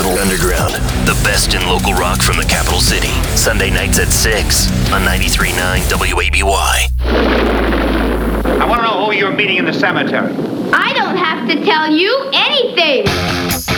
Underground, the best in local rock from the capital city. Sunday nights at 6 on 93.9 WABY. I want to know who you're meeting in the cemetery. I don't have to tell you anything.